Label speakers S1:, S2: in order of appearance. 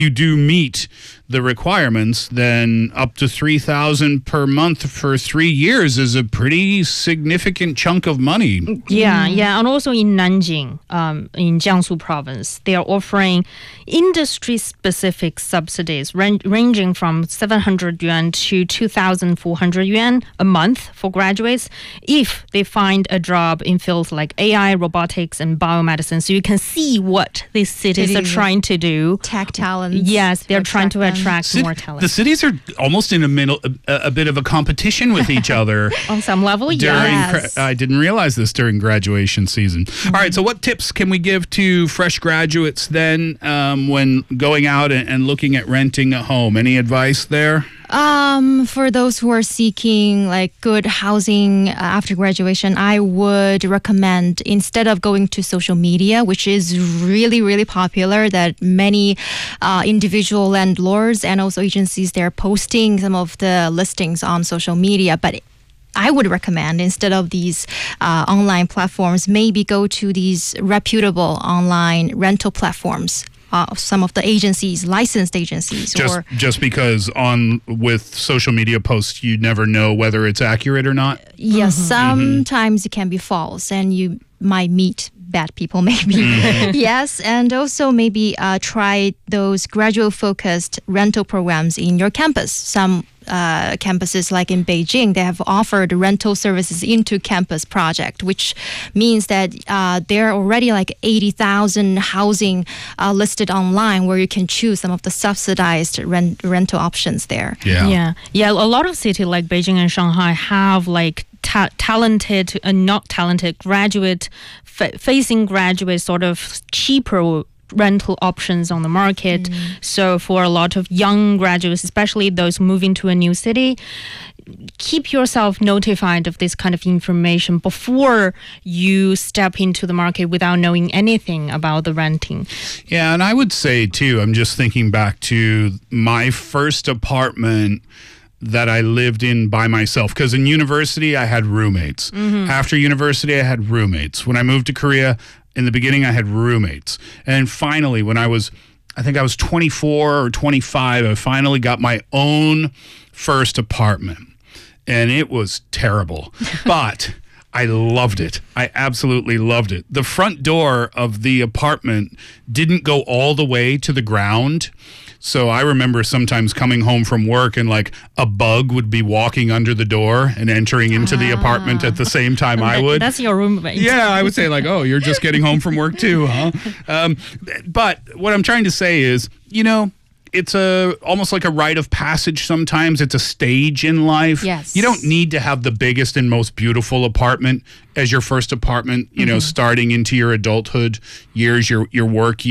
S1: you do meet the requirements, then up to $3,000 per month for 3 years is a pretty significant chunk of money.
S2: Yeah. And also in Nanjing, in Jiangsu province, they are offering industry-specific subsidies ranging from 700 yuan to 2,400 yuan a month for graduates if they find a job in fields like AI, robotics, and biomedicine. So you can see what these cities are trying to do.
S3: Tech talents.
S2: Yes, they're trying to attract more talent.
S1: The cities are almost in a bit of a competition with each other.
S2: On some level, yes.
S1: I didn't realize this during graduation season. All right, so what tips can we give to fresh graduates then when going out and looking at renting a home? Any advice there?
S3: For those who are seeking like good housing after graduation, I would recommend, instead of going to social media, which is really, really popular, that many individual landlords and also agencies, they're posting some of the listings on social media. But I would recommend, instead of these online platforms, maybe go to these reputable online rental platforms. Some of the agencies, licensed agencies.
S1: Just because with social media posts, you never know whether it's accurate or not?
S3: Yes, sometimes it can be false and you might meet bad people maybe. Yes, and also maybe try those graduate-focused rental programs in your campus. Some campuses like in Beijing, they have offered rental services into campus project, which means that there are already like 80,000 housing listed online where you can choose some of the subsidized rental options there.
S2: Yeah. A lot of cities like Beijing and Shanghai have like talented and not talented graduate facing graduate sort of cheaper rental options on the market. So for a lot of young graduates, especially those moving to a new city, keep yourself notified of this kind of information before you step into the market without knowing anything about the renting.
S1: Yeah, and I would say too, I'm just thinking back to my first apartment that I lived in by myself, because in university I had roommates. After university I had roommates. When I moved to Korea, in the beginning I had roommates. And finally, when I think I was 24 or 25, I finally got my own first apartment. And it was terrible. But I loved it. I absolutely loved it. The front door of the apartment didn't go all the way to the ground. So I remember sometimes coming home from work and like a bug would be walking under the door and entering into the apartment at the same time I would.
S2: That's your roommate.
S1: Yeah, I would say like, oh, you're just getting home from work too, huh? But what I'm trying to say is, it's almost like a rite of passage sometimes. It's a stage in life.
S3: Yes.
S1: You don't need to have the biggest and most beautiful apartment as your first apartment, starting into your adulthood years, your work